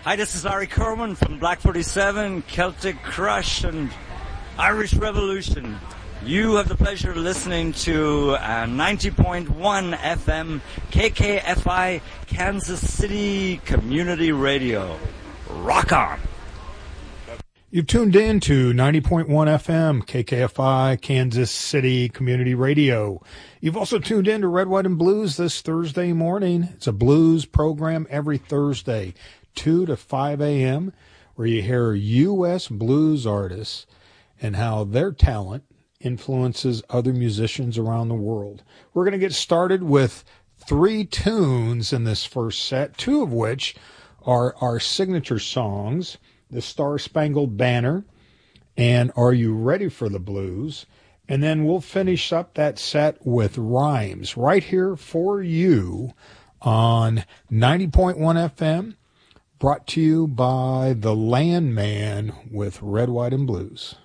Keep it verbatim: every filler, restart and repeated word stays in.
Hi, this is Larry Kerwin from Black forty-seven, Celtic Crush, and Irish Revolution. You have the pleasure of listening to uh, ninety point one F M K K F I Kansas City Community Radio. Rock on! You've tuned in to ninety point one F M K K F I Kansas City Community Radio. You've also tuned in to Red, White, and Blues this Thursday morning. It's a blues program every Thursday, two to five a.m., where you hear U S blues artists and how their talent influences other musicians around the world. We're going to get started with three tunes in this first set, two of which are our signature songs, The Star Spangled Banner and Are You Ready for the Blues? And then we'll finish up that set with Rhymes right here for you on ninety point one F M, brought to you by The Landman with Red, White, and Blues.